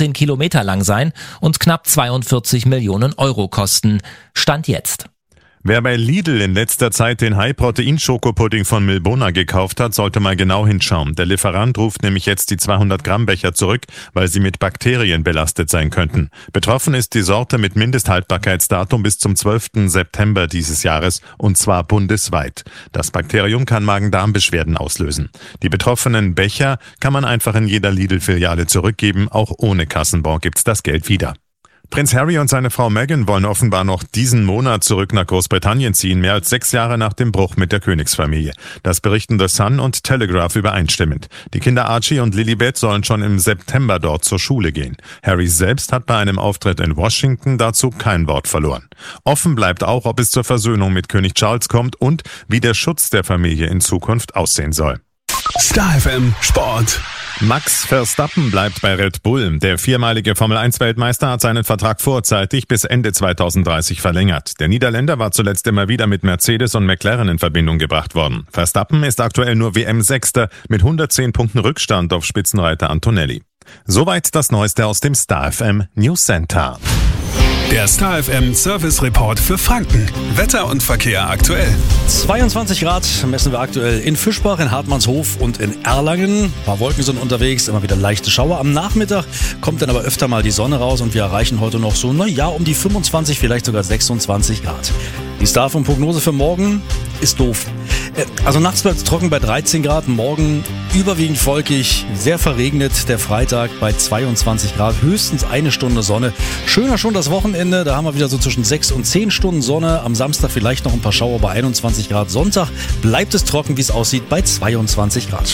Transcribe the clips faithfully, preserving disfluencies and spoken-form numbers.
vierzehn Kilometer lang sein und knapp zweiundvierzig Millionen Euro kosten. Stand jetzt. Wer bei Lidl in letzter Zeit den High-Protein-Schokopudding von Milbona gekauft hat, sollte mal genau hinschauen. Der Lieferant ruft nämlich jetzt die zweihundert Gramm Becher zurück, weil sie mit Bakterien belastet sein könnten. Betroffen ist die Sorte mit Mindesthaltbarkeitsdatum bis zum zwölften September dieses Jahres, und zwar bundesweit. Das Bakterium kann Magen-Darm-Beschwerden auslösen. Die betroffenen Becher kann man einfach in jeder Lidl-Filiale zurückgeben. Auch ohne Kassenbon gibt's das Geld wieder. Prinz Harry und seine Frau Meghan wollen offenbar noch diesen Monat zurück nach Großbritannien ziehen, mehr als sechs Jahre nach dem Bruch mit der Königsfamilie. Das berichten The Sun und Telegraph übereinstimmend. Die Kinder Archie und Lilibet sollen schon im September dort zur Schule gehen. Harry selbst hat bei einem Auftritt in Washington dazu kein Wort verloren. Offen bleibt auch, ob es zur Versöhnung mit König Charles kommt und wie der Schutz der Familie in Zukunft aussehen soll. Star F M Sport. Max Verstappen bleibt bei Red Bull. Der viermalige Formel eins Weltmeister hat seinen Vertrag vorzeitig bis Ende zweitausenddreißig verlängert. Der Niederländer war zuletzt immer wieder mit Mercedes und McLaren in Verbindung gebracht worden. Verstappen ist aktuell nur W M-Sechster mit hundertzehn Punkten Rückstand auf Spitzenreiter Antonelli. Soweit das Neueste aus dem Star F M News Center. Der Star F M Service Report für Franken. Wetter und Verkehr aktuell. zweiundzwanzig Grad messen wir aktuell in Fischbach, in Hartmannshof und in Erlangen. Ein paar Wolken sind unterwegs, immer wieder leichte Schauer. Am Nachmittag kommt dann aber öfter mal die Sonne raus und wir erreichen heute noch so, na ja, um die fünfundzwanzig, vielleicht sogar sechsundzwanzig Grad. Die Star F M-Prognose für morgen ist doof. Also nachts bleibt es trocken bei dreizehn Grad, morgen überwiegend wolkig, sehr verregnet. Der Freitag bei zweiundzwanzig Grad, höchstens eine Stunde Sonne. Schöner schon das Wochenende, da haben wir wieder so zwischen sechs und zehn Stunden Sonne. Am Samstag vielleicht noch ein paar Schauer bei einundzwanzig Grad. Sonntag bleibt es trocken, wie es aussieht, bei zweiundzwanzig Grad.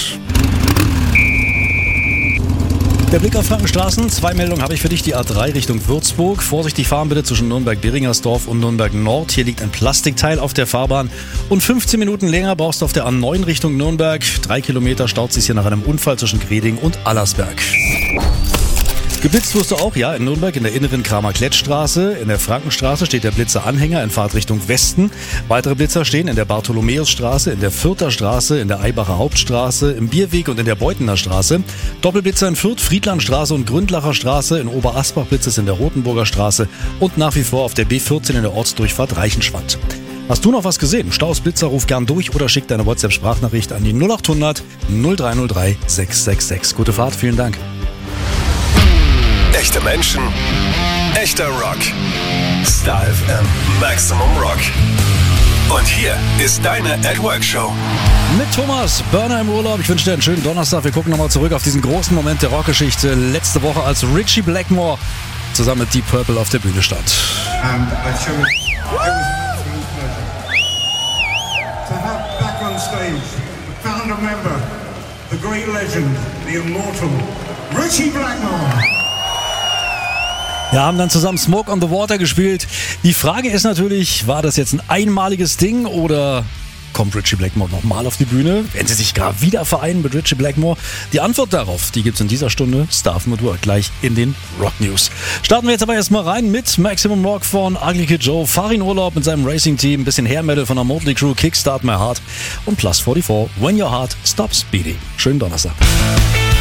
Der Blick auf Frankenstraßen. Zwei Meldungen habe ich für dich. Die A drei Richtung Würzburg. Vorsichtig fahren bitte zwischen Nürnberg-Beringersdorf und Nürnberg-Nord. Hier liegt ein Plastikteil auf der Fahrbahn. Und fünfzehn Minuten länger brauchst du auf der A neun Richtung Nürnberg. Drei Kilometer staut sich hier nach einem Unfall zwischen Greding und Allersberg. Geblitzt wirst du auch, ja, in Nürnberg in der inneren Kramer-Klett-Straße. In der Frankenstraße steht der Blitzer-Anhänger in Fahrtrichtung Westen. Weitere Blitzer stehen in der Bartholomäusstraße, in der Fürther Straße, in der Eibacher Hauptstraße, im Bierweg und in der Beutener Straße. Doppelblitzer in Fürth, Friedlandstraße und Gründlacher Straße. In Oberasbach blitzt es in der Rotenburger Straße und nach wie vor auf der B vierzehn in der Ortsdurchfahrt Reichenschwand. Hast du noch was gesehen? Staus, Blitzer, ruf gern durch oder schick deine WhatsApp-Sprachnachricht an die null acht hundert null drei null drei sechs sechs sechs. Gute Fahrt, vielen Dank. Echte Menschen, echter Rock. Star F M Maximum Rock. Und hier ist deine At Work Show. Mit Thomas Börner im Urlaub. Ich wünsche dir einen schönen Donnerstag. Wir gucken nochmal zurück auf diesen großen Moment der Rockgeschichte. Letzte Woche, als Ritchie Blackmore zusammen mit Deep Purple auf der Bühne stand. And I show it, it was an absolute pleasure to have back on stage the founder member, the great legend, the immortal Ritchie Blackmore. Wir haben dann zusammen Smoke on the Water gespielt. Die Frage ist natürlich, war das jetzt ein einmaliges Ding oder kommt Ritchie Blackmore nochmal auf die Bühne? Werden sie sich gerade wieder vereinen mit Ritchie Blackmore? Die Antwort darauf, die gibt's in dieser Stunde Star F M at Work gleich in den Rock News. Starten wir jetzt aber erstmal rein mit Maximum Rock von Ugly Kid Joe. Fahr in Urlaub mit seinem Racing-Team, bisschen Hair Metal von der Motley Crue, Kickstart My Heart und Plus vierundvierzig, When Your Heart Stops Beating. Schönen Donnerstag.